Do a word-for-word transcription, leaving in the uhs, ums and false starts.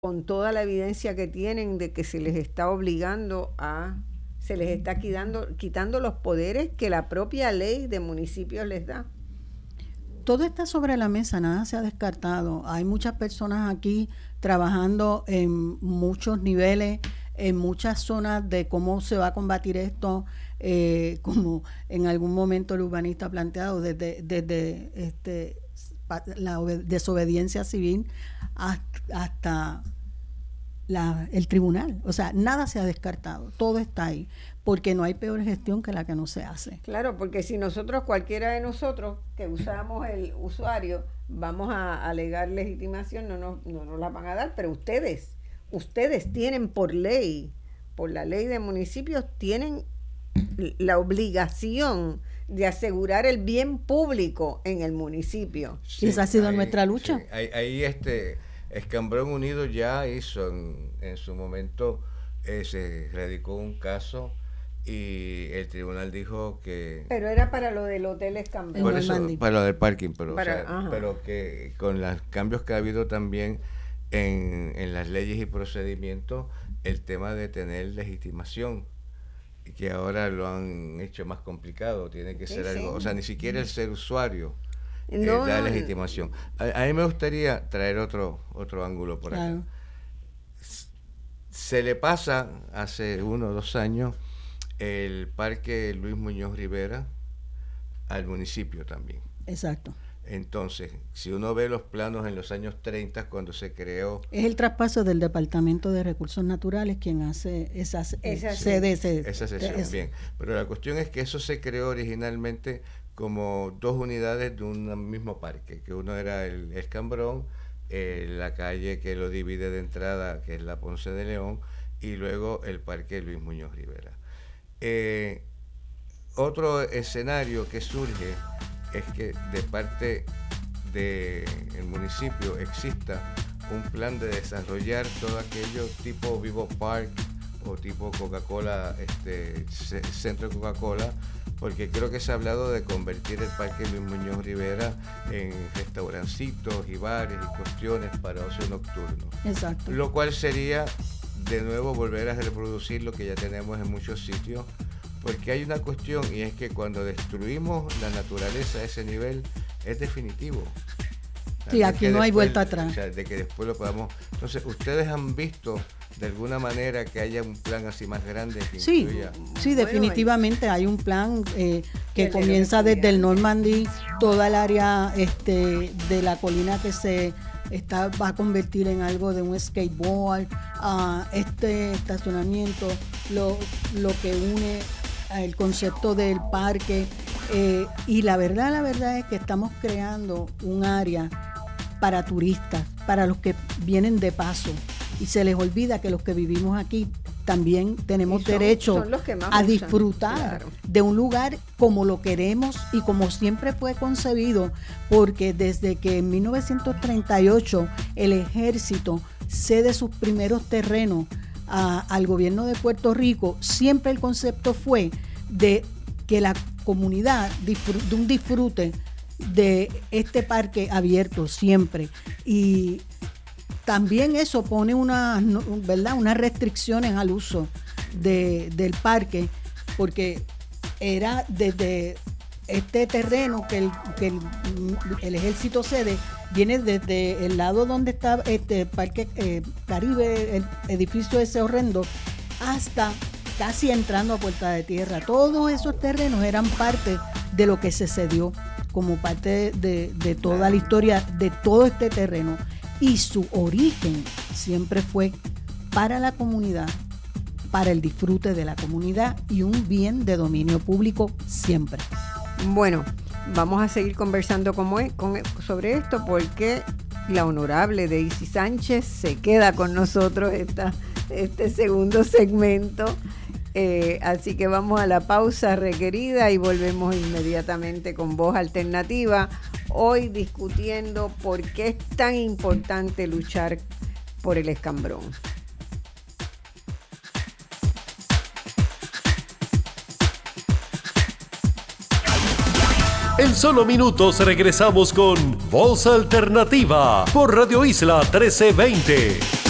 con toda la evidencia que tienen de que se les está obligando a, se les está quitando, quitando los poderes que la propia ley de municipios les da. Todo está sobre la mesa, nada se ha descartado. Hay muchas personas aquí trabajando en muchos niveles, en muchas zonas de cómo se va a combatir esto, eh, como en algún momento el urbanista ha planteado, desde, desde este, la desobediencia civil hasta, hasta la, el tribunal. O sea, nada se ha descartado, todo está ahí, porque no hay peor gestión que la que no se hace. Claro, porque si nosotros, cualquiera de nosotros que usamos el usuario, vamos a alegar legitimación, no nos, no nos la van a dar, pero ustedes, ustedes tienen por ley, por la ley de municipios, tienen la obligación de asegurar el bien público en el municipio. Sí, esa ha sido ahí, nuestra lucha. Sí, ahí, ahí este Escambrón Unido ya hizo en, en su momento, eh, se radicó un caso y el tribunal dijo que... Pero era para lo del Hotel Escambrón. Por eso, para lo del parking, pero, para, o sea, pero que con los cambios que ha habido también en, en las leyes y procedimientos, el tema de tener legitimación, que ahora lo han hecho más complicado, tiene que ser sí, algo, sí. O sea, ni siquiera el ser usuario eh, no, da legitimación. A, a mí me gustaría traer otro otro ángulo por acá. Claro. Se le pasa hace uno o dos años el Parque Luis Muñoz Rivera al municipio también. Exacto. Entonces, si uno ve los planos en los años treinta, cuando se creó... Es el traspaso del Departamento de Recursos Naturales quien hace esas esa sede, sede. Esa sesión, es, bien. Pero la cuestión es que eso se creó originalmente como dos unidades de un mismo parque, que uno era el Escambrón, eh, la calle que lo divide de entrada, que es la Ponce de León, y luego el Parque Luis Muñoz Rivera. Eh, otro escenario que surge es que de parte del municipio exista un plan de desarrollar todo aquello tipo Vivo Park o tipo Coca-Cola, este centro de Coca-Cola, porque creo que se ha hablado de convertir el Parque Luis Muñoz Rivera en restaurancitos y bares y cuestiones para ocio nocturno. Exacto. Lo cual sería de nuevo volver a reproducir lo que ya tenemos en muchos sitios, porque hay una cuestión, y es que cuando destruimos la naturaleza a ese nivel es definitivo. Sí, aquí no hay vuelta atrás. O sea, de que después lo podamos... Entonces, ¿ustedes han visto de alguna manera que haya un plan así más grande que sí, incluya? Sí, definitivamente hay un plan eh, que comienza desde el Normandy, toda el área este, de la colina que se está va a convertir en algo de un skateboard, uh, este estacionamiento, lo, lo que une el concepto del parque, eh, y la verdad, la verdad es que estamos creando un área para turistas, para los que vienen de paso, y se les olvida que los que vivimos aquí también tenemos son, derecho son los que más a usan, disfrutar claro. de un lugar como lo queremos y como siempre fue concebido, porque desde que en mil novecientos treinta y ocho el ejército cede sus primeros terrenos A, al gobierno de Puerto Rico, siempre el concepto fue de que la comunidad disfrute, de un disfrute de este parque abierto siempre, y también eso pone una, ¿verdad?, unas restricciones al uso de, del parque, porque era desde este terreno que el, que el, el ejército cede, viene desde el lado donde está este Parque eh, Caribe, el edificio ese horrendo, hasta casi entrando a Puerta de Tierra. Todos esos terrenos eran parte de lo que se cedió como parte de, de toda la historia de todo este terreno, y su origen siempre fue para la comunidad, para el disfrute de la comunidad y un bien de dominio público siempre. Bueno, vamos a seguir conversando como es, con, sobre esto, porque la honorable Daisy Sánchez se queda con nosotros esta, este segundo segmento. Eh, así que vamos a la pausa requerida y volvemos inmediatamente con Voz Alternativa, hoy discutiendo por qué es tan importante luchar por el Escambrón. En solo minutos regresamos con Voz Alternativa por Radio Isla trece veinte.